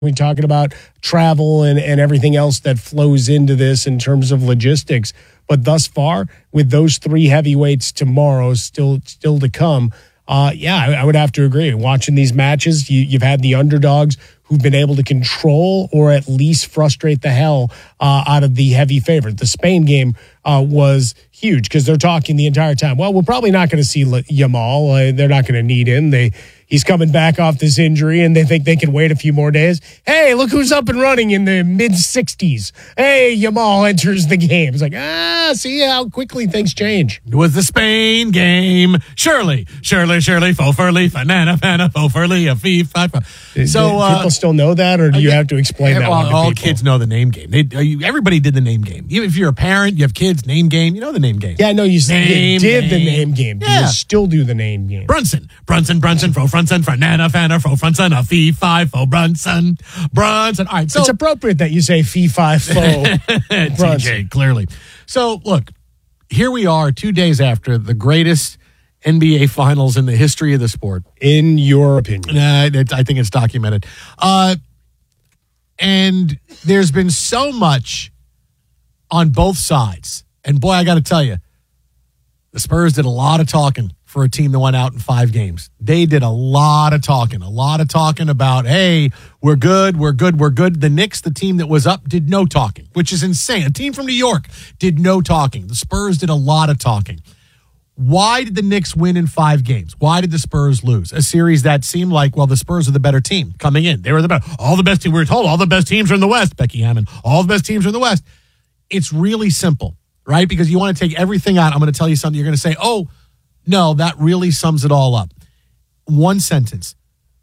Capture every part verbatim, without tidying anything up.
We're talking about travel and, and everything else that flows into this in terms of logistics. But thus far, with those three heavyweights tomorrow still still to come, uh, yeah, I, I would have to agree. Watching these matches, you, you've had the underdogs who've been able to control or at least frustrate the hell uh, out of the heavy favorite. The Spain game uh, was huge because they're talking the entire time, well, we're probably not going to see Yamal. Uh, they're not going to need him. They He's coming back off this injury, and they think they can wait a few more days. Hey, look who's up and running in the mid-sixties. Hey, Yamal enters the game. It's like, ah, see how quickly things change. It was the Spain game. Shirley, Shirley, Shirley, fo furly, fanana, fana, fo furly, a fee, five. So uh, people still know that, or do you have to explain that well, one to all people? Kids know the name game. They, everybody did the name game. Even if you're a parent, you have kids, name game, you know the name game. Yeah, no, you, name, you did name. the name game. Do yeah. you still do the name game? Brunson, Brunson, Brunson, fo Brunson, fanana, fana, fo Brunson, a fee, five, fo Brunson, Brunson. All right, so it's appropriate that you say fee, five, fo Brunson. T J, clearly. So, look, here we are two days after the greatest N B A finals in the history of the sport. In your opinion? Uh, it, I think it's documented. Uh, and there's been so much on both sides. And, boy, I got to tell you, the Spurs did a lot of talking for a team that went out in five games. They did a lot of talking, a lot of talking about, hey, we're good, we're good, we're good. The Knicks, the team that was up, did no talking, which is insane. A team from New York did no talking. The Spurs did a lot of talking. Why did the Knicks win in five games? Why did the Spurs lose? A series that seemed like, well, the Spurs are the better team coming in. They were the better. All the best teams. We were told all the best teams are in the West, Becky Hammond. All the best teams are in the West. It's really simple, right? Because you want to take everything out. I'm going to tell you something. You're going to say, oh, no, that really sums it all up. One sentence.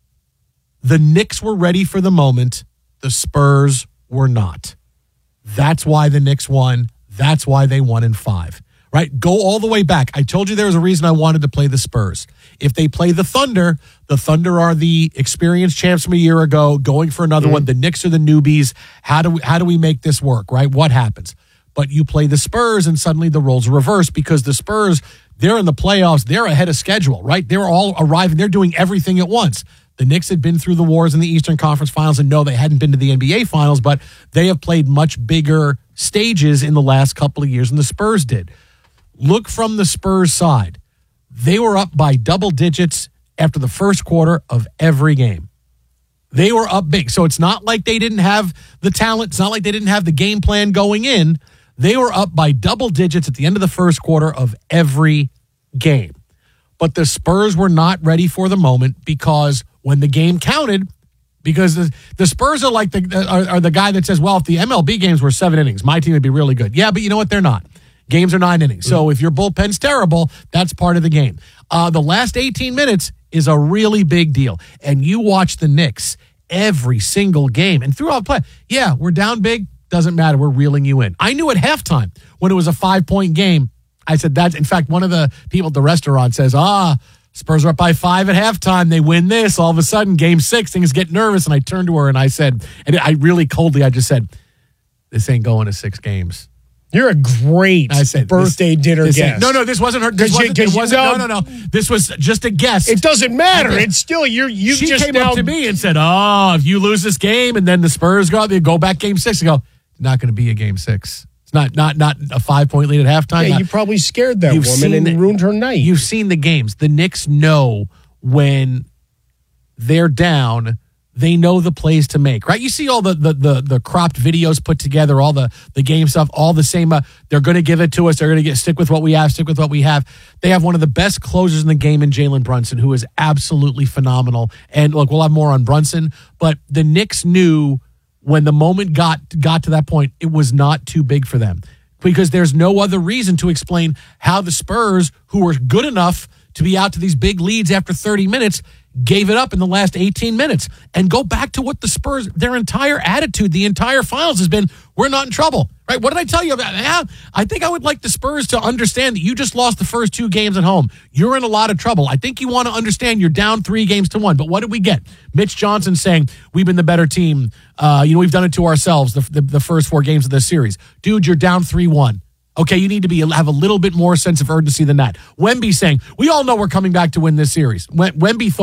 The Knicks were ready for the moment. The Spurs were not. That's why the Knicks won. That's why they won in five. Right? Go all the way back. I told you there was a reason I wanted to play the Spurs. If they play the Thunder, the Thunder are the experienced champs from a year ago, going for another mm-hmm. one. The Knicks are the newbies. How do we, how do we make this work, right? What happens? But you play the Spurs, and suddenly the roles reverse because the Spurs, they're in the playoffs. They're ahead of schedule, right? They're all arriving. They're doing everything at once. The Knicks had been through the wars in the Eastern Conference Finals, and no, they hadn't been to the N B A Finals, but they have played much bigger stages in the last couple of years than the Spurs did. Look from the Spurs side. They were up by double digits after the first quarter of every game. They were up big. So it's not like they didn't have the talent. It's not like they didn't have the game plan going in. They were up by double digits at the end of the first quarter of every game. But the Spurs were not ready for the moment because when the game counted, because the, the Spurs are like the are, are the guy that says, well, if the M L B games were seven innings, my team would be really good. Yeah, but you know what? They're not. Games are nine innings. So if your bullpen's terrible, that's part of the game. Uh, the last eighteen minutes is a really big deal. And you watch the Knicks every single game. And throughout play, yeah, we're down big. Doesn't matter. We're reeling you in. I knew at halftime when it was a five-point game, I said that. In fact, one of the people at the restaurant says, ah, Spurs are up by five at halftime. They win this. All of a sudden, game six, things get nervous. And I turned to her and I said, and I really coldly, I just said, this ain't going to six games. You're a great I said, birthday this, dinner this guest. No, no, this wasn't her. This wasn't, you, it wasn't, you no, no, no. This was just a guess. It doesn't matter. It's still, you're, you she just came now, up to me and said, oh, if you lose this game and then the Spurs go, they go back game six. I go, it's not going to be a game six. It's not not not a five-point lead at halftime. Yeah, not, you probably scared that woman and the, ruined her night. You've seen the games. The Knicks know when they're down, they know the plays to make, right? You see all the the the, the cropped videos put together, all the, the game stuff, all the same. Uh, they're going to give it to us. They're going to get stick with what we have, stick with what we have. They have one of the best closers in the game in Jalen Brunson, who is absolutely phenomenal. And look, we'll have more on Brunson, but the Knicks knew when the moment got got to that point, it was not too big for them because there's no other reason to explain how the Spurs, who were good enough to be out to these big leads after thirty minutes, gave it up in the last eighteen minutes. And go back to what the Spurs, their entire attitude, the entire finals has been, we're not in trouble, right? What did I tell you about that? I think I would like the Spurs to understand that you just lost the first two games at home. You're in a lot of trouble. I think you want to understand you're down three games to one. But what did we get? Mitch Johnson saying, we've been the better team. Uh, you know, we've done it to ourselves the, the, the first four games of this series. Dude, you're down three one. Okay, you need to be have a little bit more sense of urgency than that. Wemby saying, we all know we're coming back to win this series. Wemby thought,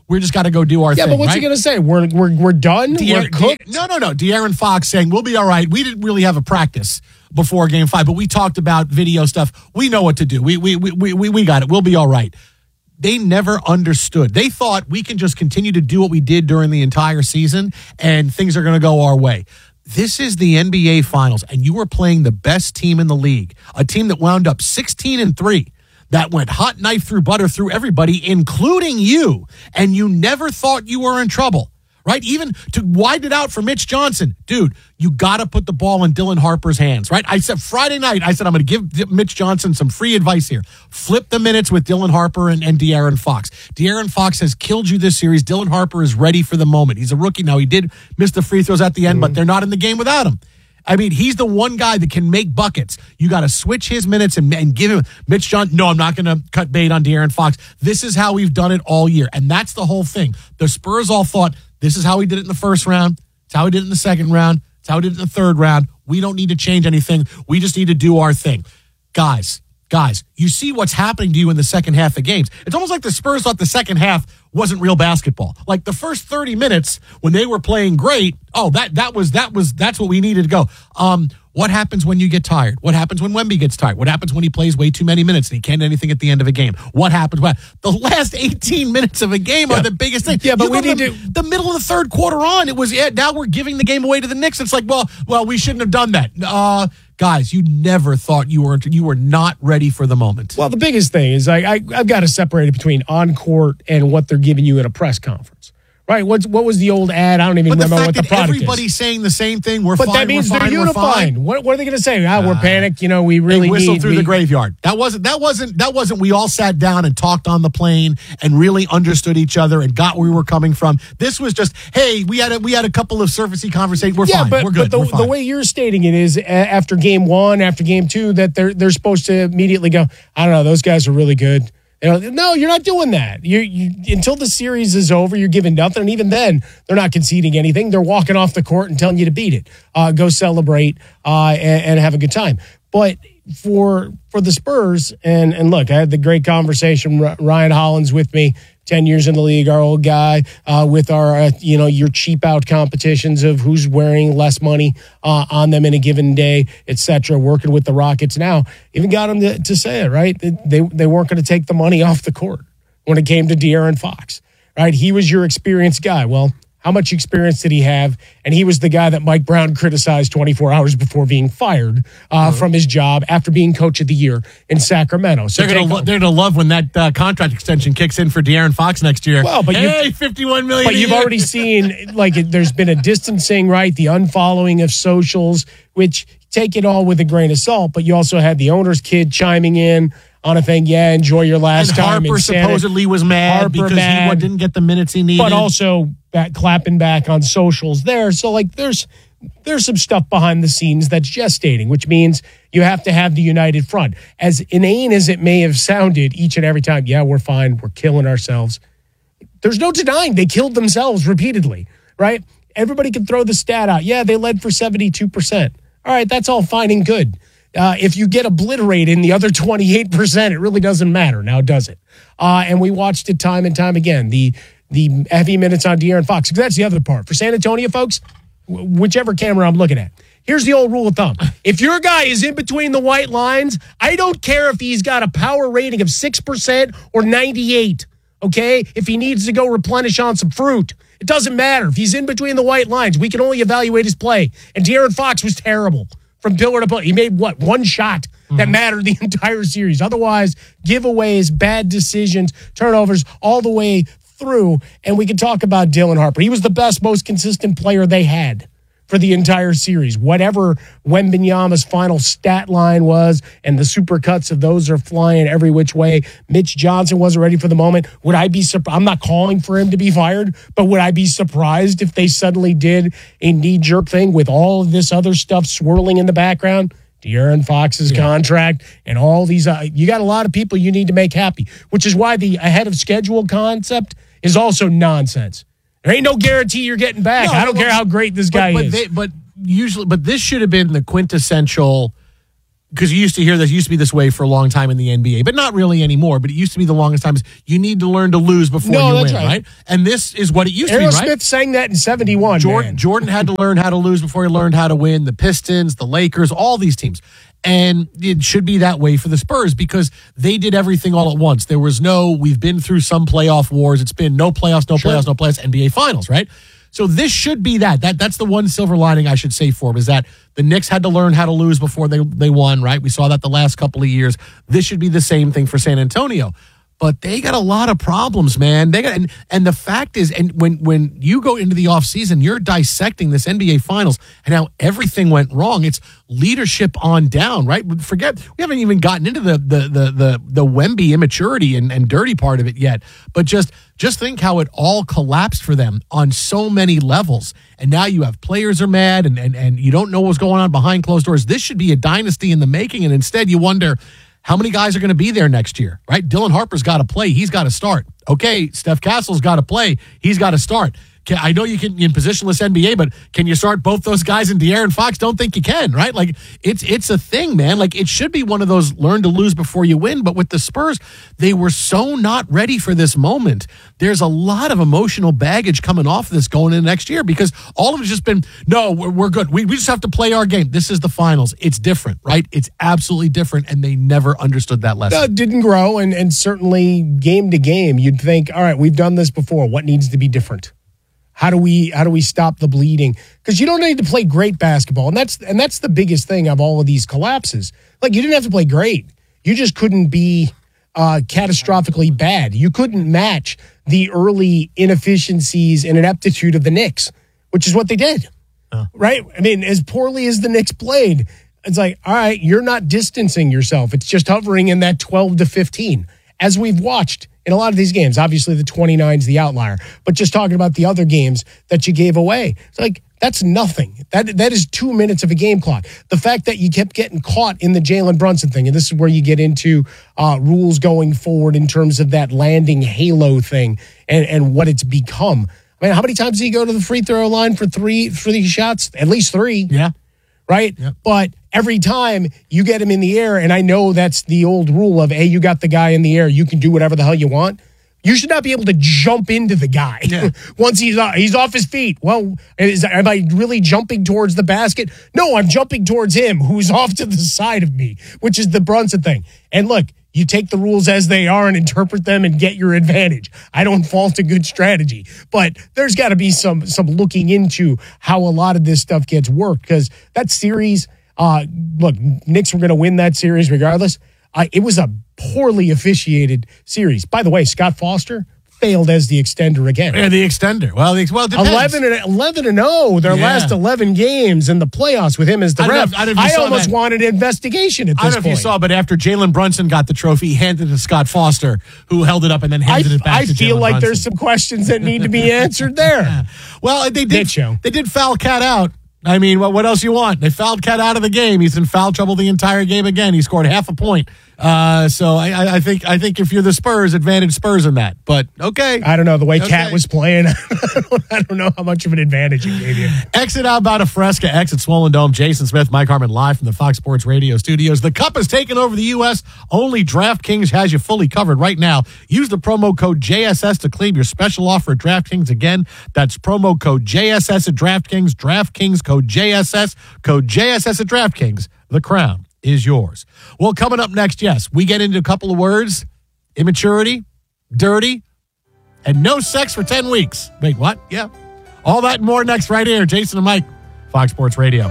We just got to go do our yeah, thing. Yeah, but what's right? he going to say? We're we're we're done. De- we're cooked. De- no, no, no. De'Aaron Fox saying we'll be all right. We didn't really have a practice before Game Five, but we talked about video stuff. We know what to do. We we we we we got it. We'll be all right. They never understood. They thought we can just continue to do what we did during the entire season, and things are going to go our way. This is the N B A Finals, and you are playing the best team in the league, a team that wound up sixteen and three. That went hot knife through butter through everybody, including you, and you never thought you were in trouble, right? Even to widen it out for Mitch Johnson. Dude, you got to put the ball in Dylan Harper's hands, right? I said Friday night, I said I'm going to give Mitch Johnson some free advice here. Flip the minutes with Dylan Harper and, and De'Aaron Fox. De'Aaron Fox has killed you this series. Dylan Harper is ready for the moment. He's a rookie now. He did miss the free throws at the end, mm-hmm. but they're not in the game without him. I mean, he's the one guy that can make buckets. You got to switch his minutes and, and give him Mitch Johnson. No, I'm not going to cut bait on De'Aaron Fox. This is how we've done it all year. And that's the whole thing. The Spurs all thought this is how we did it in the first round. It's how we did it in the second round. It's how we did it in the third round. We don't need to change anything. We just need to do our thing. Guys, guys, you see what's happening to you in the second half of games. It's almost like the Spurs thought the second half wasn't real basketball. Like the first thirty minutes when they were playing great, oh, that that was that was that's what we needed to go. Um, what happens when you get tired? What happens when Wemby gets tired? What happens when he plays way too many minutes and he can't do anything at the end of a game? What happens when the last eighteen minutes of a game yeah. are the biggest thing? Yeah, but you we need the, to the middle of the third quarter on. It was yeah, now we're giving the game away to the Knicks. It's like, well, well, we shouldn't have done that. Uh, guys, you never thought you were you were not ready for the moment. Well, the biggest thing is I, I I've got to separate it between on court and what they're giving you at a press conference. Right? What's what was the old ad? I don't even but remember the what the that product everybody's is. saying the same thing. We're but fine. But that means we're they're fine, unifying. What, what are they going to say? Ah, uh, we're panicked. You know, we really they whistled need, through we, the graveyard. That wasn't. That wasn't. That wasn't. We all sat down and talked on the plane and really understood each other and got where we were coming from. This was just, hey, we had a we had a couple of surfacey conversations. We're yeah, fine. But, we're good. But the, we're fine. the way you're stating it is, uh, after game one, after game two, that they're they're supposed to immediately go, I don't know, those guys are really good. You know, no, you're not doing that. You, you until the series is over, you're giving nothing. And even then, they're not conceding anything. They're walking off the court and telling you to beat it, uh, go celebrate, uh, and, and have a good time. But for for the Spurs, and and look, I had the great conversation. Ryan Hollins with me, ten years in the league, our old guy, uh, with our uh, you know your cheap out competitions of who's wearing less money uh, on them in a given day, et cetera. Working with the Rockets now, even got them to, to say it right. They they weren't going to take the money off the court when it came to De'Aaron Fox. Right, he was your experienced guy. Well, how much experience did he have? And he was the guy that Mike Brown criticized twenty-four hours before being fired uh, mm-hmm. from his job after being coach of the year in Sacramento. So they're going lo- to love when that uh, contract extension kicks in for De'Aaron Fox next year. Well, but hey, fifty-one million dollars. But you've year. already seen, like, it, there's been a distancing, right? The unfollowing of socials, which take it all with a grain of salt. But you also had the owner's kid chiming in on a thing, yeah, enjoy your last and time. Harper in supposedly was mad Harper because mad, he didn't get the minutes he needed. But also back, clapping back on socials there. So, like, there's there's some stuff behind the scenes that's gestating, which means you have to have the united front. As inane as it may have sounded each and every time, yeah, we're fine, we're killing ourselves. There's no denying they killed themselves repeatedly, right? Everybody can throw the stat out. Yeah, they led for seventy-two percent. All right, that's all fine and good. Uh, if you get obliterated in the other twenty-eight percent, it really doesn't matter now, does it? Uh, and we watched it time and time again, the the heavy minutes on De'Aaron Fox. Because that's the other part. For San Antonio folks, w- whichever camera I'm looking at, here's the old rule of thumb. If your guy is in between the white lines, I don't care if he's got a power rating of six percent or ninety-eight, okay? If he needs to go replenish on some fruit. It doesn't matter. If he's in between the white lines, we can only evaluate his play. And De'Aaron Fox was terrible. From pillar to pillar. He made, what, one shot that mm-hmm. mattered the entire series. Otherwise, giveaways, bad decisions, turnovers, all the way through. And we can talk about Dylan Harper. He was the best, most consistent player they had for the entire series. Whatever Wembanyama's final stat line was, and the supercuts of those are flying every which way. Mitch Johnson wasn't ready for the moment. Would I be surprised? I'm not calling for him to be fired, but would I be surprised if they suddenly did a knee-jerk thing with all of this other stuff swirling in the background? De'Aaron Fox's yeah. contract and all these. Uh, you got a lot of people you need to make happy, which is why the ahead of schedule concept is also nonsense. There ain't no guarantee you're getting back. No, I don't well, care how great this guy but, but is. They, but usually, but this should have been the quintessential because you used to hear this, used to be this way for a long time in the N B A, but not really anymore. But it used to be the longest time is you need to learn to lose before no, you that's win, right. right? And this is what it used Aerosmith to be, right? Smith sang that in seventy-one. Jordan, man. Jordan had to learn how to lose before he learned how to win. The Pistons, the Lakers, all these teams. And it should be that way for the Spurs because they did everything all at once. There was no, we've been through some playoff wars. It's been no playoffs, no Sure. playoffs, no playoffs, N B A Finals, right? So this should be that. That that's the one silver lining I should say for him is that the Knicks had to learn how to lose before they they won, right? We saw that the last couple of years. This should be the same thing for San Antonio. But they got a lot of problems, man. They got and, and the fact is, and when when you go into the offseason, you're dissecting this N B A Finals and how everything went wrong. It's leadership on down, right? Forget we haven't even gotten into the the the the, the Wemby immaturity and, and dirty part of it yet. But just just think how it all collapsed for them on so many levels. And now you have players are mad and and, and you don't know what's going on behind closed doors. This should be a dynasty in the making, and instead you wonder, how many guys are going to be there next year, right? Dylan Harper's got to play. He's got to start. Okay, Steph Castle's got to play. He's got to start. Can, I know you can in positionless N B A, but can you start both those guys in De'Aaron Fox? Don't think you can, right? Like, it's it's a thing, man. Like, it should be one of those learn to lose before you win. But with the Spurs, they were so not ready for this moment. There's a lot of emotional baggage coming off of this going into next year because all of it's just been, no, we're, we're good. We, we just have to play our game. This is the finals. It's different, right? It's absolutely different, and they never understood that lesson. Uh, didn't grow, and, and certainly game to game, you'd think, all right, we've done this before. What needs to be different? How do we how do we stop the bleeding? Because you don't need to play great basketball, and that's and that's the biggest thing of all of these collapses. Like, you didn't have to play great; you just couldn't be uh, catastrophically bad. You couldn't match the early inefficiencies and ineptitude of the Knicks, which is what they did. Uh. Right? I mean, as poorly as the Knicks played, it's like, all right, you're not distancing yourself. It's just hovering in that twelve to fifteen, as we've watched in a lot of these games. Obviously, the twenty-nine is the outlier, but just talking about the other games that you gave away, it's like, that's nothing. That That is two minutes of a game clock. The fact that you kept getting caught in the Jalen Brunson thing, and this is where you get into uh, rules going forward in terms of that landing halo thing and, and what it's become. I mean, how many times do you go to the free throw line for three for these shots? At least three. Yeah. Right? Yep. But every time you get him in the air, and I know that's the old rule of, hey, you got the guy in the air, you can do whatever the hell you want. You should not be able to jump into the guy yeah. once he's uh, he's off his feet. Well, is, am I really jumping towards the basket? No, I'm jumping towards him, who's off to the side of me, which is the Brunson thing. And look, you take the rules as they are and interpret them and get your advantage. I don't fault a good strategy, but there's got to be some some looking into how a lot of this stuff gets worked, because that series, uh, look, Knicks were going to win that series regardless. Uh, it was a poorly officiated series. By the way, Scott Foster failed as the extender again. Yeah, the extender. Well, the, well, it depends. eleven and eleven and oh, their Yeah. last eleven games in the playoffs with him as the I don't know ref. if- I don't know if you I saw almost that. wanted an investigation at this I don't know if point. you saw, but after Jalen Brunson got the trophy, he handed it to Scott Foster, who held it up and then I, handed it back I to feel Jalen like Brunson. there's some questions that need to be answered there. Well, they did. Did show. They did foul Cat out. I mean, what, what else you want? They fouled Cat out of the game. He's in foul trouble the entire game again. He scored half a point. Uh, so I, I, I think I think if you're the Spurs, advantage Spurs in that. But okay, I don't know the way Okay. Cat was playing. I don't know how much of an advantage it gave you. Exit outbound of Fresca, exit Swollen Dome. Jason Smith, Mike Harmon, live from the Fox Sports Radio studios. The Cup has taken over the U S. Only DraftKings has you fully covered right now. Use the promo code J S S to claim your special offer at DraftKings. Again, that's promo code J S S at DraftKings. DraftKings code J S S. Code J S S at DraftKings. The crown is yours. Well, coming up next, yes, we get into a couple of words: immaturity, dirty, and no sex for ten weeks. Wait, what? Yeah. All that and more next right here. Jason and Mike, Fox Sports Radio.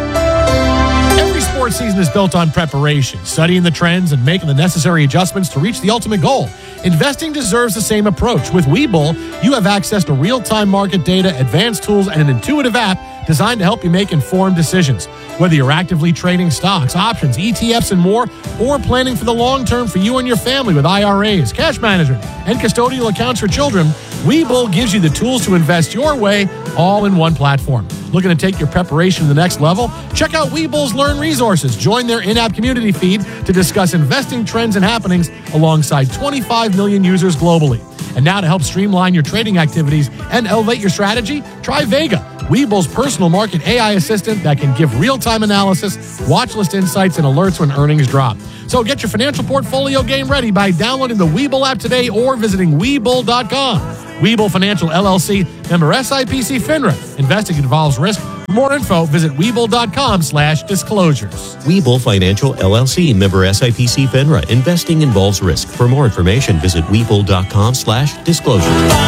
Every sports season is built on preparation, studying the trends, and making the necessary adjustments to reach the ultimate goal. Investing deserves the same approach. With Webull, you have access to real-time market data, advanced tools, and an intuitive app designed to help you make informed decisions. Whether you're actively trading stocks, options, E T Fs, and more, or planning for the long term for you and your family with I R As, cash management, and custodial accounts for children, Webull gives you the tools to invest your way, all in one platform. Looking to take your preparation to the next level? Check out Webull's Learn Resources. Join their in-app community feed to discuss investing trends and happenings alongside twenty-five million users globally. And now to help streamline your trading activities and elevate your strategy, try Vega, Webull's personal market A I assistant that can give real-time analysis, watch list insights, and alerts when earnings drop. So get your financial portfolio game ready by downloading the Webull app today or visiting Webull dot com. Webull Financial L L C, member S I P C FINRA. Investing involves risk. For more info, visit Webull dot com slash disclosures. Webull Financial L L C, member S I P C FINRA. Investing involves risk. For more information, visit Webull dot com slash disclosures.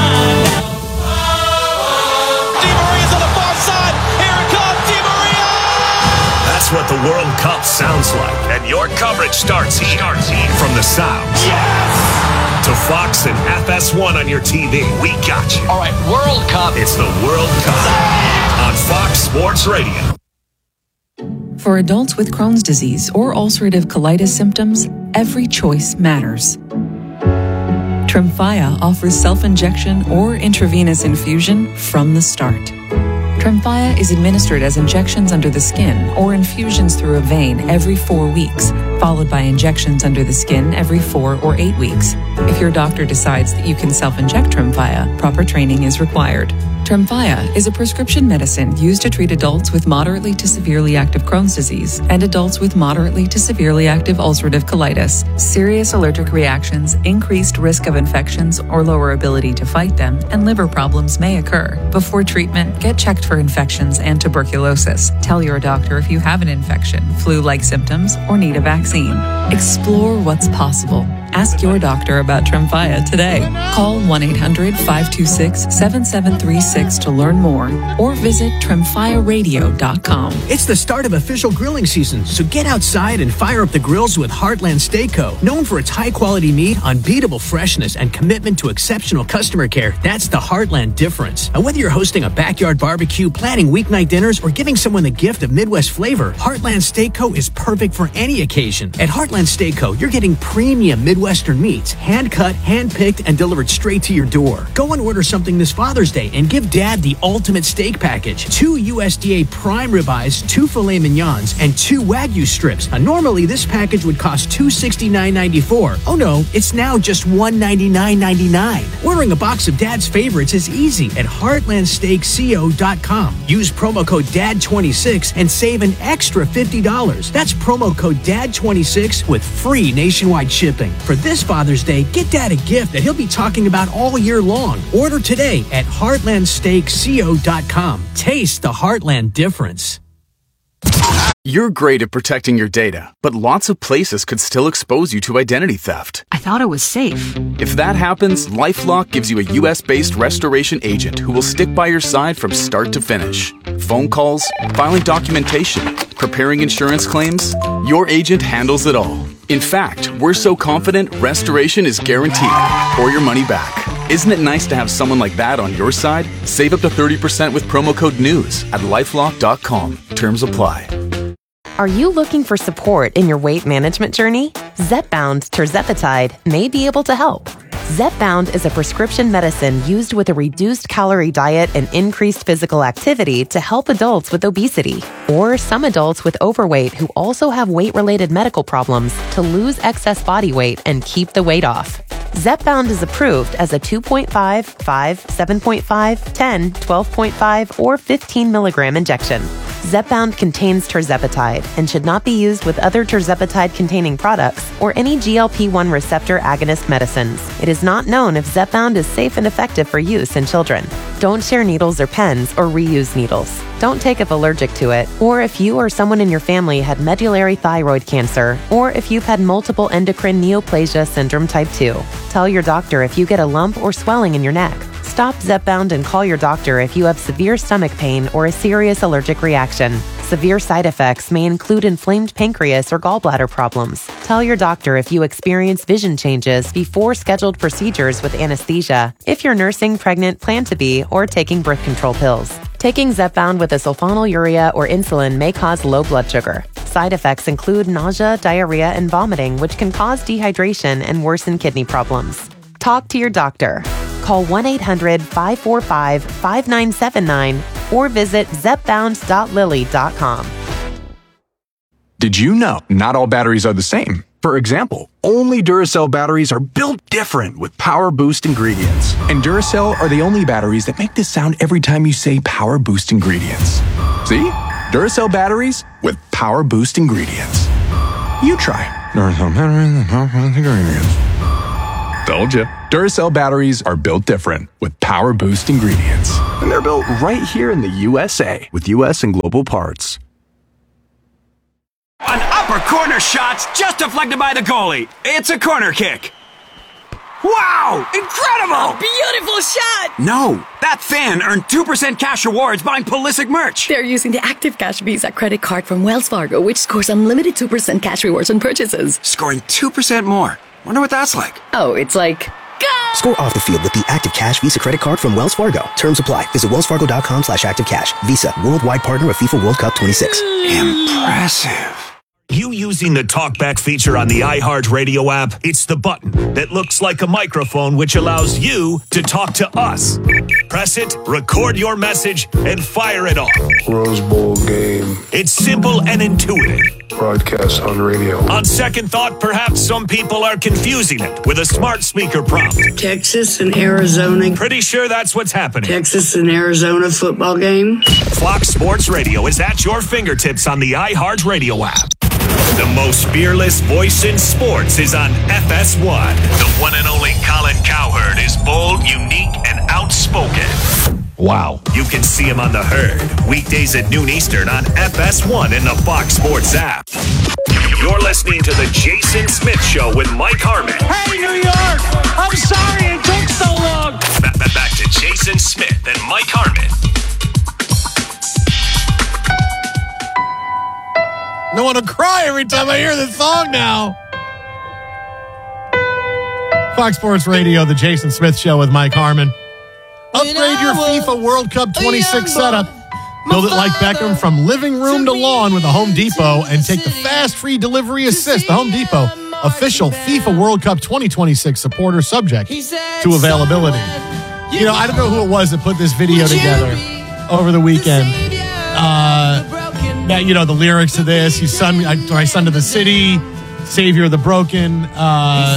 What the World Cup sounds like, and your coverage starts here. Starts here. From the sound yes! to Fox and F S one on your T V, we got you. All right, World Cup. It's the World Cup on Fox Sports Radio. For adults with Crohn's disease or ulcerative colitis symptoms, every choice matters. Tremfya offers self-injection or intravenous infusion from the start. Tremfya is administered as injections under the skin or infusions through a vein every four weeks, followed by injections under the skin every four or eight weeks. If your doctor decides that you can self-inject Tremfya, proper training is required. Tremfya is a prescription medicine used to treat adults with moderately to severely active Crohn's disease and adults with moderately to severely active ulcerative colitis. Serious allergic reactions, increased risk of infections or lower ability to fight them, and liver problems may occur. Before treatment, get checked for infections and tuberculosis. Tell your doctor if you have an infection, flu-like symptoms, or need a vaccine. Explore what's possible. Ask your doctor about Tremfya today. Call one eight hundred five two six seven seven three six to learn more or visit tremfya radio dot com. It's the start of official grilling season, so get outside and fire up the grills with Heartland Steak Co. Known for its high-quality meat, unbeatable freshness, and commitment to exceptional customer care, that's the Heartland difference. And whether you're hosting a backyard barbecue, planning weeknight dinners, or giving someone the gift of Midwest flavor, Heartland Steak Co. is perfect for any occasion. At Heartland Steak Co., you're getting premium Midwest Western meats, hand-cut, hand-picked, and delivered straight to your door. Go and order something this Father's Day and give Dad the ultimate steak package. Two U S D A prime ribeyes, two filet mignons, and two Wagyu strips. Now, normally, this package would cost two hundred sixty-nine ninety-four. Oh no, it's now just one hundred ninety-nine ninety-nine. Ordering a box of Dad's favorites is easy at heartland steak co dot com. Use promo code D A D twenty-six and save an extra fifty dollars. That's promo code D A D twenty-six with free nationwide shipping. For this Father's Day, get Dad a gift that he'll be talking about all year long. Order today at heartland steak co dot com. Taste the Heartland difference. You're great at protecting your data, but lots of places could still expose you to identity theft. I thought it was safe. If that happens, LifeLock gives you a U S-based restoration agent who will stick by your side from start to finish. Phone calls, filing documentation, preparing insurance claims, your agent handles it all. In fact, we're so confident restoration is guaranteed or your money back. Isn't it nice to have someone like that on your side? Save up to thirty percent with promo code NEWS at lifelock dot com. Terms apply. Are you looking for support in your weight management journey? Zepbound tirzepatide may be able to help. Zepbound is a prescription medicine used with a reduced calorie diet and increased physical activity to help adults with obesity or some adults with overweight who also have weight-related medical problems to lose excess body weight and keep the weight off. Zepbound is approved as a two point five, five, seven point five, ten, twelve point five, or fifteen milligram injection. Zepbound contains tirzepatide and should not be used with other tirzepatide-containing products or any G L P one receptor agonist medicines. It is not known if Zepbound is safe and effective for use in children. Don't share needles or pens or reuse needles. Don't take if allergic to it, or if you or someone in your family had medullary thyroid cancer, or if you've had multiple endocrine neoplasia syndrome type two. Tell your doctor if you get a lump or swelling in your neck. Stop Zepbound and call your doctor if you have severe stomach pain or a serious allergic reaction. Severe side effects may include inflamed pancreas or gallbladder problems. Tell your doctor if you experience vision changes before scheduled procedures with anesthesia, if you're nursing, pregnant, plan to be, or taking birth control pills. Taking Zepbound with a sulfonylurea or insulin may cause low blood sugar. Side effects include nausea, diarrhea, and vomiting, which can cause dehydration and worsen kidney problems. Talk to your doctor. Call one eight hundred, five four five, five nine seven nine or visit zepbound dot lilly dot com. Did you know not all batteries are the same? For example, only Duracell batteries are built different with Power Boost ingredients. And Duracell are the only batteries that make this sound every time you say Power Boost ingredients. See? Duracell batteries with Power Boost ingredients. You try. Duracell batteries with Power Boost ingredients. Told ya. Duracell batteries are built different with Power Boost ingredients. And they're built right here in the U S A with U S and global parts. An upper corner shot's just deflected by the goalie. It's a corner kick. Wow! Incredible! Beautiful shot! No, that fan earned two percent cash rewards buying Pulisic merch. They're using the Active Cash Visa credit card from Wells Fargo, which scores unlimited two percent cash rewards on purchases. Scoring two percent more. Wonder what that's like. Oh, it's like... Go! Score off the field with the Active Cash Visa credit card from Wells Fargo. Terms apply. Visit wellsfargo.com slash activecash. Visa, worldwide partner of FIFA World Cup twenty-six. Impressive. You using the TalkBack feature on the iHeartRadio app? It's the button that looks like a microphone which allows you to talk to us. Press it, record your message, and fire it off. Rose Bowl game. It's simple and intuitive. Broadcast on radio. On second thought, perhaps some people are confusing it with a smart speaker prompt. Texas and Arizona. Pretty sure that's what's happening. Texas and Arizona football game. Fox Sports Radio is at your fingertips on the iHeartRadio app. The most fearless voice in sports is on F S one. The one and only Colin Cowherd is bold, unique, and outspoken. Wow. You can see him on The Herd, weekdays at noon Eastern on F S one and the Fox Sports app. You're listening to The Jason Smith Show with Mike Harmon. Hey, New York! I'm sorry it took so long. Back, back, back to Jason Smith and Mike Harmon. I want to cry every time I hear this song now. Fox Sports Radio, The Jason Smith Show with Mike Harmon. Upgrade your FIFA World Cup twenty-six setup. Build it like Beckham from living room to lawn with a Home Depot and take the fast free delivery assist. The Home Depot, official FIFA World Cup twenty twenty-six supporter, subject to availability. You know, I don't know who it was that put this video together over the weekend. Uh... That, you know, the lyrics to this, you son, my son to the city, savior of the broken, uh,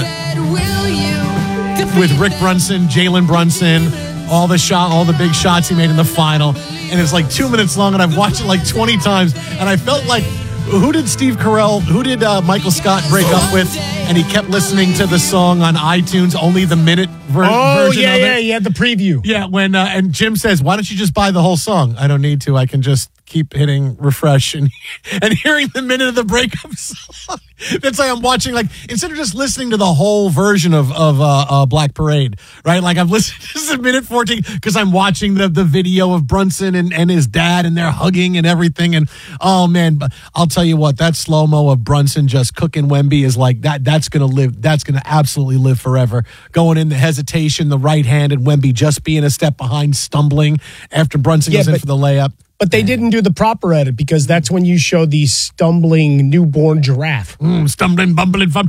with Rick Brunson, Jalen Brunson, all the shot, all the big shots he made in the final. And it's like two minutes long, and I've watched it like twenty times. And I felt like, who did Steve Carell, who did uh, Michael Scott break up with? And he kept listening to the song on iTunes, only the minute ver- oh, version yeah, of it. yeah, yeah, the preview. Yeah, when, uh, and Jim says, why don't you just buy the whole song? I don't need to. I can just keep hitting refresh and and hearing the minute of the breakup song. That's like I'm watching, like, instead of just listening to the whole version of of uh, uh, Black Parade, right? Like I've listened to this minute fourteen because I'm watching the the video of Brunson and, and his dad, and they're hugging and everything. And oh man, but I'll tell you what, that slow mo of Brunson just cooking Wemby is like that. That's gonna live. That's gonna absolutely live forever. Going in the hesitation, the right hand, and Wemby just being a step behind, stumbling after Brunson yeah, goes in for the layup. But they didn't do the proper edit because that's when you show the stumbling newborn giraffe. Mm, stumbling, bumbling, fum,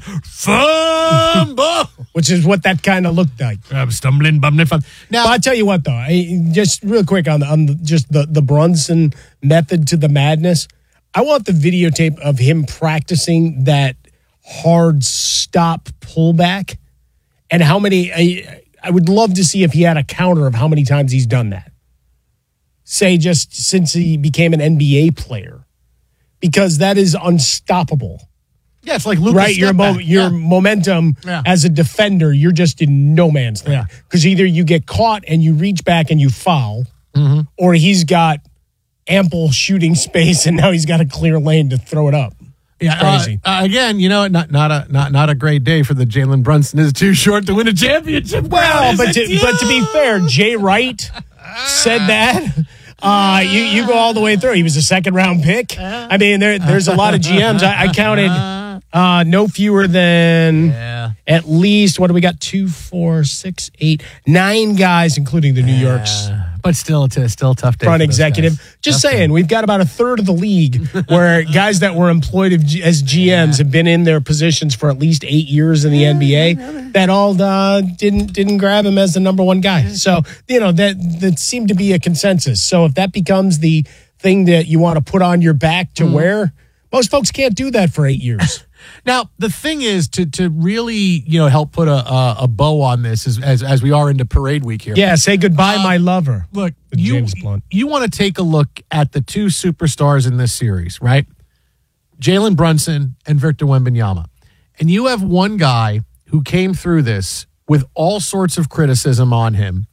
fumble. Which is what that kind of looked like. I'm stumbling, bumbling, fum. Now, but I'll tell you what, though, I, just real quick on, the, on the, just the, the Brunson method to the madness, I want the videotape of him practicing that hard stop pullback and how many, I, I would love to see if he had a counter of how many times he's done that. Say just since he became an N B A player, because that is unstoppable. Yeah, it's like Lucas right. Your mo- your yeah. momentum yeah. as a defender, you're just in no man's land because yeah. either you get caught and you reach back and you foul, mm-hmm. or he's got ample shooting space and now he's got a clear lane to throw it up. Yeah, crazy. Uh, uh, again, you know, not not a not not a great day for the Jalen Brunson. Is too short to win a championship. Well, but to, but to be fair, Jay Wright said that. Uh, you, you go all the way through. He was a second round pick. I mean, there there's a lot of G Ms. I, I counted uh, no fewer than yeah. at least, what do we got? Two, four, six, eight, nine guys, including the New yeah. York's. But still, it's a still tough day. Front executive. Just Tough saying, day. We've got about a third of the league where guys that were employed as G Ms yeah. have been in their positions for at least eight years in the yeah, N B A. Yeah, that all uh, didn't didn't grab him as the number one guy. So you know that that seemed to be a consensus. So if that becomes the thing that you want to put on your back to mm. wear, most folks can't do that for eight years. Now, the thing is to to really, you know, help put a a, a bow on this as, as as we are into parade week here. Yeah, say goodbye, uh, my lover. Look, with you James Blunt. you want to take a look at the two superstars in this series, right? Jalen Brunson and Victor Wembanyama. And you have one guy who came through this with all sorts of criticism on him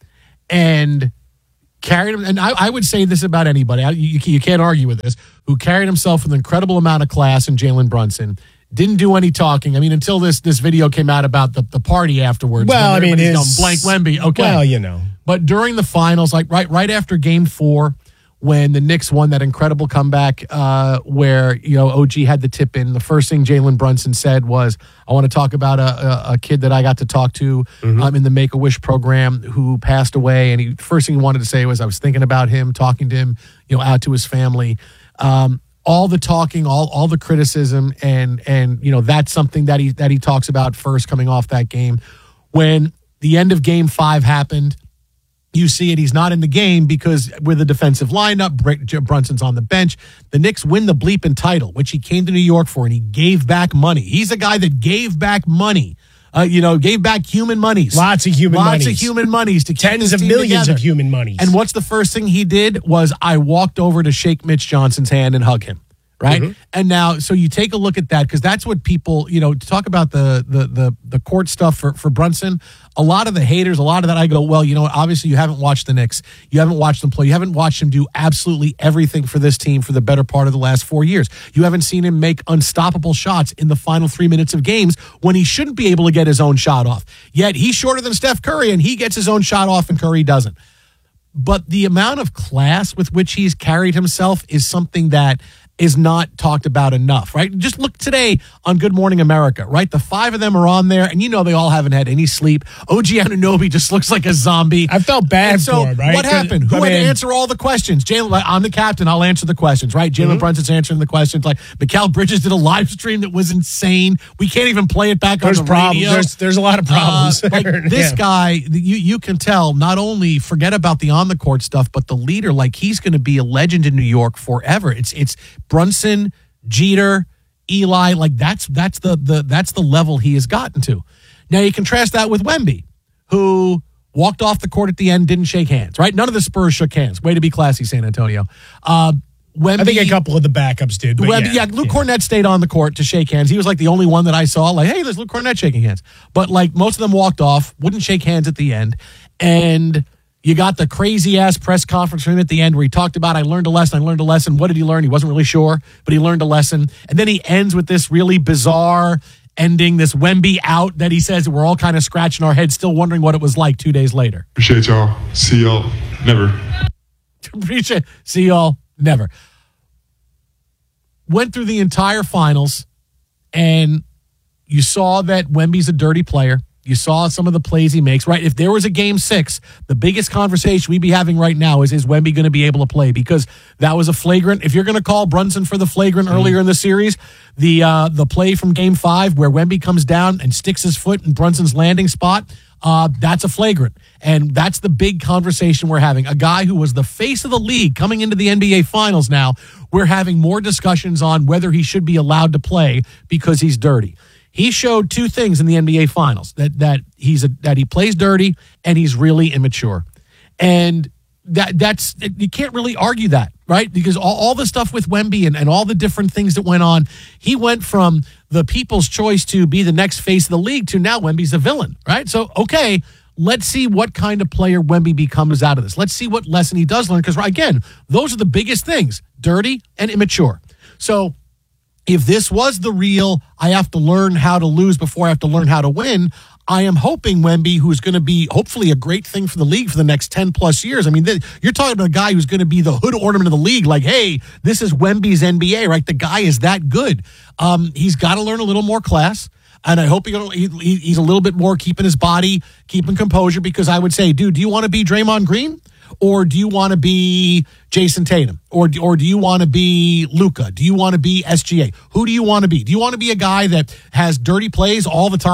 and carried him. And I, I would say this about anybody. I, you, you can't argue with this. Who carried himself with an incredible amount of class in Jalen Brunson. Didn't do any talking. I mean, until this this video came out about the, the party afterwards. Well, I mean, his, going, blank Wemby. Okay. Well, you know. But during the finals, like right right after game four, when the Knicks won that incredible comeback uh, where, you know, O G had the tip in, the first thing Jalen Brunson said was, I want to talk about a, a, a kid that I got to talk to mm-hmm. um, in the Make-A-Wish program who passed away. And he first thing he wanted to say was, I was thinking about him, talking to him, you know, out to his family. Um, all the talking, all all the criticism, and and you know, that's something that he that he talks about first coming off that game. When the end of game five happened, you see it. He's not in the game because with the defensive lineup, Brunson's on the bench. The Knicks win the bleeping title, which he came to New York for, and he gave back money. He's a guy that gave back money. Uh, you know, gave back human monies. Lots of human Lots monies. of human monies to keep Tens this of team millions together. of human monies. And what's the first thing he did was I walked over to shake Mitch Johnson's hand and hug him. Right. Mm-hmm. And now, so you take a look at that because that's what people, you know, to talk about the the the the court stuff for, for Brunson. A lot of the haters, a lot of that I go, well, you know what? Obviously, you haven't watched the Knicks. You haven't watched them play. You haven't watched him do absolutely everything for this team for the better part of the last four years. You haven't seen him make unstoppable shots in the final three minutes of games when he shouldn't be able to get his own shot off. Yet he's shorter than Steph Curry and he gets his own shot off and Curry doesn't. But the amount of class with which he's carried himself is something that is not talked about enough, right? Just look today on Good Morning America, right? The five of them are on there, and you know they all haven't had any sleep. O G Anunoby just looks like a zombie. I felt bad so for him, right? What happened? Who I had mean, to answer all the questions? Jalen, I'm the captain. I'll answer the questions, right? Jalen mm-hmm. Brunson's answering the questions. Like Mikal Bridges did a live stream that was insane. We can't even play it back there's on the problems. radio. There's, there's a lot of problems. Uh, like this yeah. guy, you you can tell, not only forget about the on the court stuff, but the leader, like he's going to be a legend in New York forever. It's it's Brunson, Jeter, Eli, like that's that's the the that's the level he has gotten to. Now you contrast that with Wemby, who walked off the court at the end, didn't shake hands, right? None of the Spurs shook hands. Way to be classy, San Antonio. Uh, Wemby, I think a couple of the backups did. But Wemby, yeah, yeah, Luke yeah. Cornett stayed on the court to shake hands. He was like the only one that I saw, like, hey, there's Luke Cornett shaking hands. But like most of them walked off, wouldn't shake hands at the end, and you got the crazy-ass press conference from him at the end where he talked about, I learned a lesson, I learned a lesson. What did he learn? He wasn't really sure, but he learned a lesson. And then he ends with this really bizarre ending, this Wemby out that he says we're all kind of scratching our heads, still wondering what it was like two days later. Appreciate y'all. See y'all. Never. Appreciate See y'all. Never. Went through the entire finals, and you saw that Wemby's a dirty player. You saw some of the plays he makes, right? If there was a game six, the biggest conversation we'd be having right now is, is Wemby going to be able to play? Because that was a flagrant. If you're going to call Brunson for the flagrant mm-hmm. earlier in the series, the uh, the play from game five where Wemby comes down and sticks his foot in Brunson's landing spot, uh, that's a flagrant. And that's the big conversation we're having. A guy who was the face of the league coming into the N B A Finals now, we're having more discussions on whether he should be allowed to play because he's dirty. He showed two things in the N B A Finals, that that he's a, that he plays dirty and he's really immature. And that that's you can't really argue that, right? Because all, all the stuff with Wemby and, and all the different things that went on, he went from the people's choice to be the next face of the league to now Wemby's a villain, right? So, okay, let's see what kind of player Wemby becomes out of this. Let's see what lesson he does learn, because, again, those are the biggest things, dirty and immature. So if this was the real, I have to learn how to lose before I have to learn how to win, I am hoping Wemby, who's going to be hopefully a great thing for the league for the next ten plus years. I mean, th- you're talking about a guy who's going to be the hood ornament of the league. Like, hey, this is Wemby's N B A, right? The guy is that good. Um, he's got to learn a little more class. And I hope he, he, he's a little bit more keeping his body, keeping composure, because I would say, dude, do you want to be Draymond Green? Or do you want to be Jason Tatum? Or, or do you want to be Luka? Do you want to be S G A? Who do you want to be? Do you want to be a guy that has dirty plays all the time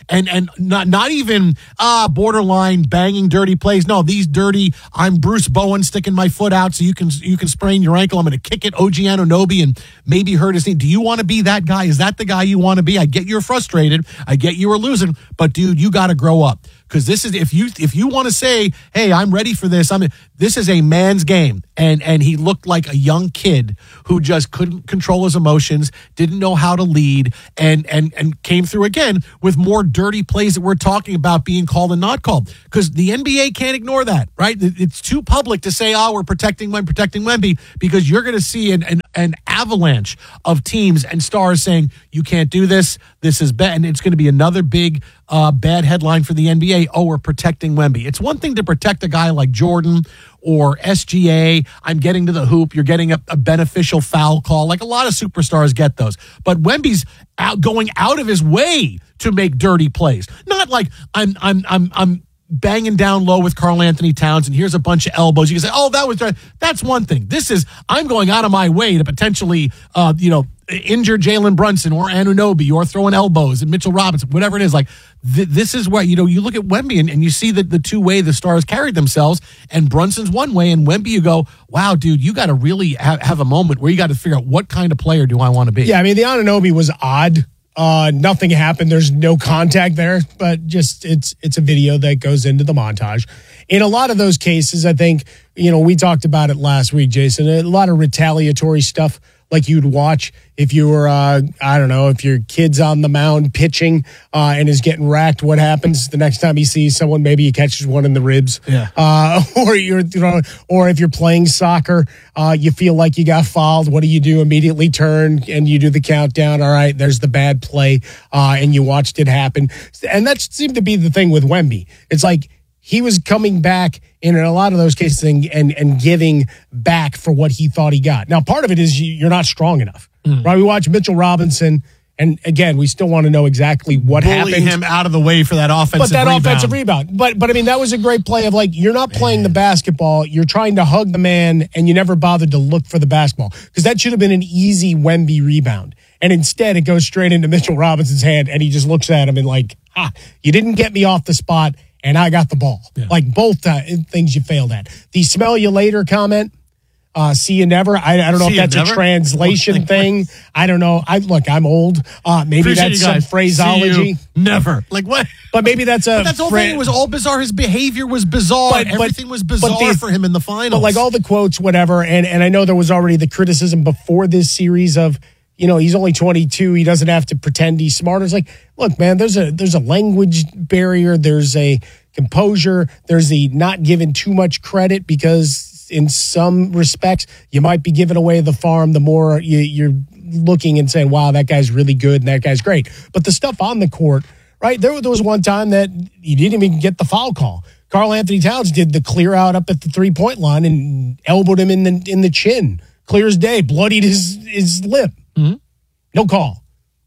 and and not not even uh, borderline banging dirty plays. No, these dirty. I'm Bruce Bowen sticking my foot out so you can you can sprain your ankle. I'm going to kick it, O G Anunoby, and maybe hurt his knee. Do you want to be that guy? Is that the guy you want to be? I get you're frustrated. I get you were losing, but dude, you got to grow up. Because this is if you if you want to say, hey, I'm ready for this. I mean, this is a man's game, and and he looked like a young kid who just couldn't control his emotions, didn't know how to lead, and and and came through again with more dirty plays that we're talking about being called and not called. Because the N B A can't ignore that, right? It's too public to say, oh, we're protecting Wemby, protecting Wemby, because you're going to see an, an an avalanche of teams and stars saying you can't do this. This is bad, and it's going to be another big uh, bad headline for the N B A. Oh, we're protecting Wemby. It's one thing to protect a guy like Jordan or S G A. I'm getting to the hoop. You're getting a, a beneficial foul call. Like a lot of superstars get those. But Wemby's out, going out of his way to make dirty plays. Not like I'm I'm I'm I'm banging down low with Karl Anthony Towns and here's a bunch of elbows. You can say, oh, that was that's one thing. This is I'm going out of my way to potentially uh, you know, injure Jalen Brunson or Anunoby or throwing elbows and Mitchell Robinson, whatever it is. Like th- this is what, you know, you look at Wemby and, and you see that the two way the stars carried themselves, and Brunson's one way and Wemby, you go, wow, dude, you got to really ha- have a moment where you got to figure out what kind of player do I want to be. Yeah, I mean, the Anunoby was odd. Uh, nothing happened. There's no contact there, but just it's it's a video that goes into the montage. In a lot of those cases, I think, you know, we talked about it last week, Jason, a lot of retaliatory stuff like you'd watch if you were, uh, I don't know, if your kid's on the mound pitching uh, and is getting racked, what happens the next time he sees someone? Maybe he catches one in the ribs. Yeah. Uh, or you're, you know, or if you're playing soccer, uh, you feel like you got fouled. What do you do? Immediately turn and you do the countdown. All right, there's the bad play, uh, and you watched it happen. And that seemed to be the thing with Wemby. It's like he was coming back in a lot of those cases and, and, and giving back for what he thought he got. Now, part of it is you're not strong enough, mm. right? We watch Mitchell Robinson, and again, we still want to know exactly what Bully happened. him out of the way for that offensive But that rebound. offensive rebound. But, but I mean, that was a great play of like, you're not playing the basketball, you're trying to hug the man, and you never bothered to look for the basketball. Because that should have been an easy Wemby rebound. And instead, it goes straight into Mitchell Robinson's hand, and he just looks at him and like, ah, you didn't get me off the spot, and I got the ball. Yeah. Like both uh, things you failed at. The smell you later comment, uh, see you never. I, I don't know see if that's a translation thing. I don't know. I Look, I'm old. Uh, maybe Appreciate that's you some guys. phraseology. Never. Like what? But maybe that's a. But that's the whole fra- thing. It was all bizarre. His behavior was bizarre. But- but- Everything was bizarre but the- for him in the finals. But like all the quotes, whatever, and, and I know there was already the criticism before this series of, you know, he's only twenty-two. He doesn't have to pretend he's smart. It's like, look, man, there's a there's a language barrier. There's a composure. There's the not giving too much credit because in some respects you might be giving away the farm the more you, you're looking and saying, wow, that guy's really good and that guy's great. But the stuff on the court, right, there, there was one time that he didn't even get the foul call. Karl Anthony Towns did the clear out up at the three-point line and elbowed him in the in the chin. Clear as day, bloodied his, his lip. Mm-hmm. No call.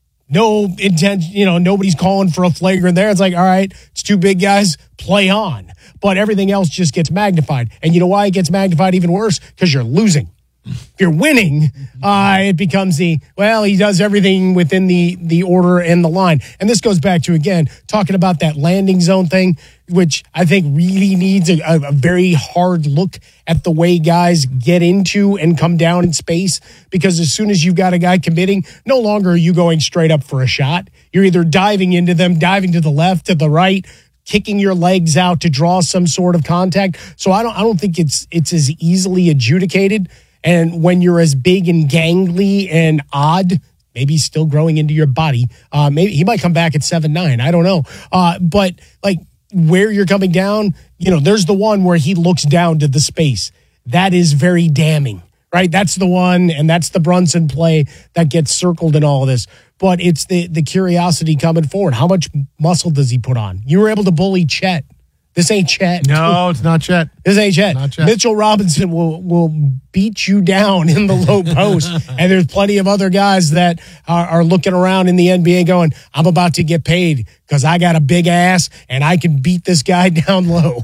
No intent, you know, nobody's calling for a flagrant there. It's like, all right, it's two big guys, play on. But everything else just gets magnified. And you know why it gets magnified even worse? Because you're losing. If you're winning, uh, it becomes the, well, he does everything within the, the order and the line. And this goes back to, again, talking about that landing zone thing, which I think really needs a, a, a very hard look at the way guys get into and come down in space. Because as soon as you've got a guy committing, no longer are you going straight up for a shot. You're either diving into them, diving to the left, to the right, kicking your legs out to draw some sort of contact. So I don't I don't think it's it's as easily adjudicated. And when you're as big and gangly and odd, maybe he's still growing into your body. Uh, maybe he might come back at seven nine. I don't know. Uh, but like where you're coming down, you know, there's the one where he looks down to the space. That is very damning, right? That's the one, and that's the Brunson play that gets circled in all of this. But it's the the curiosity coming forward. How much muscle does he put on? You were able to bully Chet. This ain't Chet. No, it's not Chet. This ain't Chet. Not Chet. Mitchell Robinson will will beat you down in the low post. And there's plenty of other guys that are, are looking around in the N B A going, I'm about to get paid because I got a big ass and I can beat this guy down low.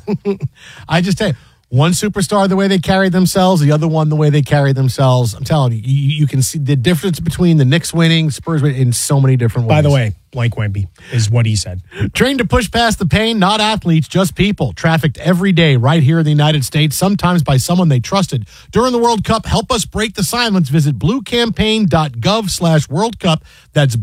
I just tell you, one superstar the way they carried themselves, the other one the way they carried themselves. I'm telling you, you, you can see the difference between the Knicks winning, Spurs winning in so many different ways. By the way, Blake Wemby, is what he said. Trained to push past the pain, not athletes, just people. Trafficked every day right here in the United States, sometimes by someone they trusted. During the World Cup, help us break the silence. Visit bluecampaign.gov slash World Cup. That's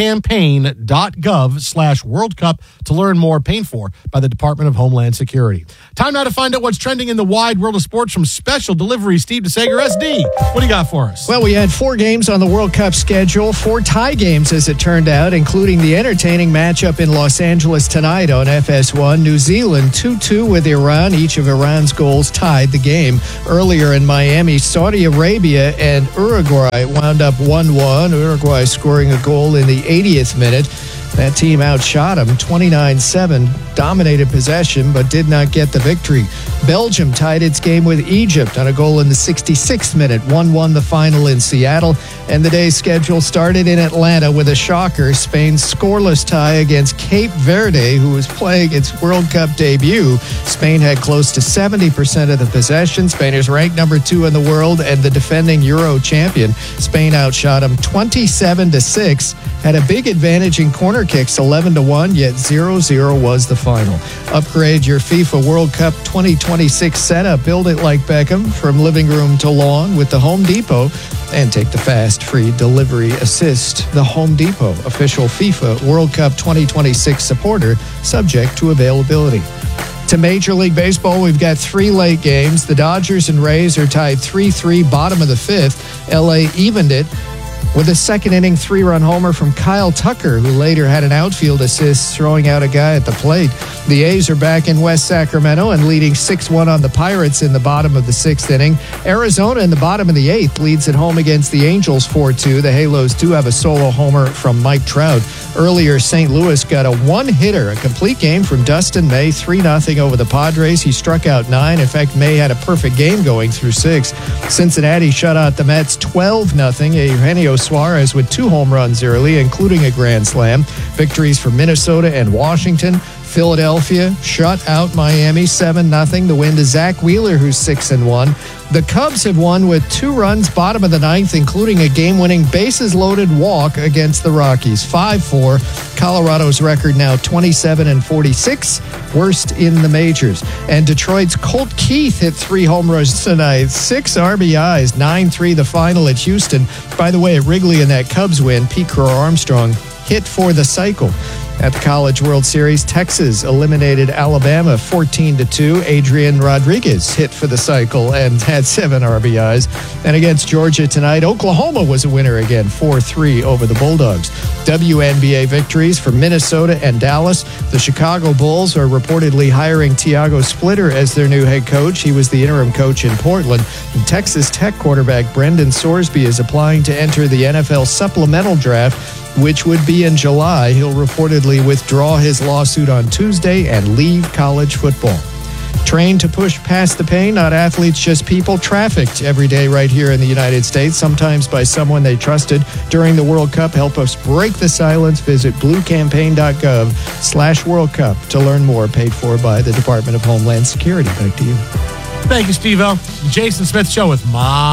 bluecampaign.gov slash World Cup to learn more. Paid for by the Department of Homeland Security. Time now to find out what's trending in the wide world of sports from Special Delivery. Steve DeSager, S D. What do you got for us? Well, we had four games on the World Cup schedule, four tie games as it turned out, including the entertaining matchup in Los Angeles tonight on F S one. New Zealand two two with Iran. Each of Iran's goals tied the game. Earlier in Miami, Saudi Arabia and Uruguay wound up one one. Uruguay scoring a goal in the eightieth minute. That team outshot them twenty-nine seven, dominated possession, but did not get the victory. Belgium tied its game with Egypt on a goal in the sixty-sixth minute. one one the final in Seattle. And the day's schedule started in Atlanta with a shocker. Spain's scoreless tie against Cape Verde, who was playing its World Cup debut. Spain had close to seventy percent of the possession. Spain is ranked number two in the world and the defending Euro champion. Spain outshot them twenty-seven to six, had a big advantage in corner kicks, eleven to one, yet zero zero was the final. Upgrade your FIFA World Cup twenty twenty-six setup. Build it like Beckham, from living room to lawn with the Home Depot, and take the fast free delivery assist. The Home Depot, official FIFA World Cup twenty twenty-six supporter, subject to availability. To Major League Baseball, we've got three late games. The Dodgers and Rays are tied three three, bottom of the fifth. L A evened it with a second-inning three-run homer from Kyle Tucker, who later had an outfield assist throwing out a guy at the plate. The A's are back in West Sacramento and leading six one on the Pirates in the bottom of the sixth inning. Arizona in the bottom of the eighth leads at home against the Angels four two. The Halos do have a solo homer from Mike Trout. Earlier, Saint Louis got a one-hitter, a complete game from Dustin May, three nothing over the Padres. He struck out nine. In fact, May had a perfect game going through six. Cincinnati shut out the Mets twelve nothing. Eugenio Suarez with two home runs early, including a grand slam. Victories for Minnesota and Washington. Philadelphia shut out Miami seven nothing. The win to Zach Wheeler, who's six and one. The Cubs have won with two runs bottom of the ninth, including a game-winning bases-loaded walk against the Rockies. five four. Colorado's record now twenty-seven and forty-six, worst in the majors. And Detroit's Colt Keith hit three home runs tonight, six R B Is, nine three the final at Houston. By the way, at Wrigley in that Cubs win, Pete Crow Armstrong hit for the cycle. At the College World Series, Texas eliminated Alabama fourteen to two. Adrian Rodriguez hit for the cycle and had seven R B Is. And against Georgia tonight, Oklahoma was a winner again, four three over the Bulldogs. W N B A victories for Minnesota and Dallas. The Chicago Bulls are reportedly hiring Tiago Splitter as their new head coach. He was the interim coach in Portland. And Texas Tech quarterback Brendan Sorsby is applying to enter the N F L supplemental draft, which would be in July. He'll reportedly withdraw his lawsuit on Tuesday and leave college football. Trained to push past the pain, not athletes, just people. Trafficked every day right here in the United States, sometimes by someone they trusted during the World Cup. Help us break the silence. Visit bluecampaign.gov slash World Cup to learn more. Paid for by the Department of Homeland Security. Back to you. Thank you, Steve-O. Jason Smith Show with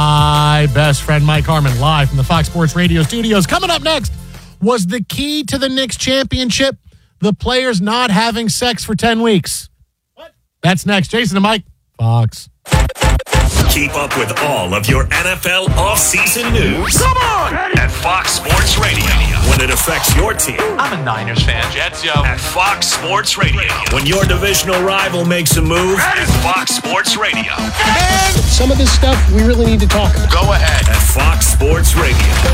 my best friend Mike Harmon, live from the Fox Sports Radio studios. Coming up next, was the key to the Knicks championship the players not having sex for ten weeks? What? That's next. Jason and Mike, Fox. Keep up with all of your N F L offseason news. Come on! At Fox Sports Radio. When it affects your team. I'm a Niners fan. Jets, yo. At Fox Sports Radio. When your divisional rival makes a move. At Fox Sports Radio. And some of this stuff we really need to talk about. Go ahead. At Fox Sports Radio.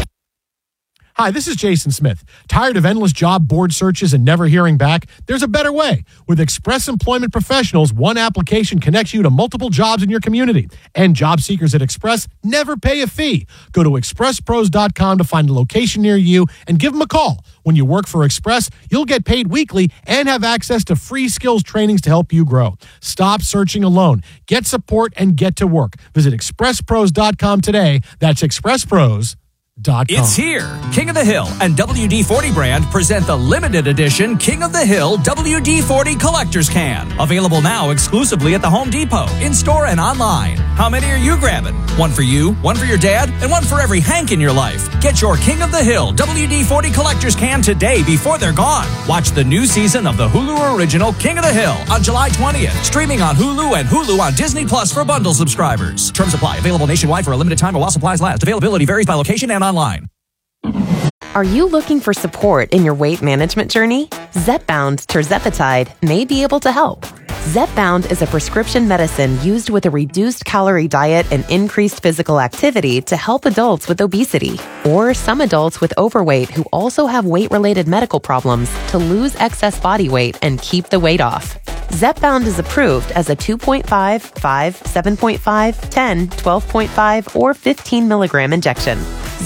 Hi, this is Jason Smith. Tired of endless job board searches and never hearing back? There's a better way. With Express Employment Professionals, one application connects you to multiple jobs in your community. And job seekers at Express never pay a fee. Go to express pros dot com to find a location near you and give them a call. When you work for Express, you'll get paid weekly and have access to free skills trainings to help you grow. Stop searching alone. Get support and get to work. Visit express pros dot com today. That's express pros dot com. It's here. King of the Hill and W D forty brand present the limited edition King of the Hill W D forty Collector's Can. Available now exclusively at the Home Depot, in-store and online. How many are you grabbing? One for you, one for your dad, and one for every Hank in your life. Get your King of the Hill W D forty collector's can today before they're gone. Watch the new season of the Hulu original King of the Hill on July twentieth. Streaming on Hulu and Hulu on Disney Plus for bundle subscribers. Terms apply. Available nationwide for a limited time while supplies last. Availability varies by location and online. Are you looking for support in your weight management journey? Zepbound tirzepatide may be able to help. Zepbound is a prescription medicine used with a reduced calorie diet and increased physical activity to help adults with obesity or some adults with overweight who also have weight-related medical problems to lose excess body weight and keep the weight off. Zepbound is approved as a two point five, five, seven point five, ten, twelve point five, or fifteen milligram injection.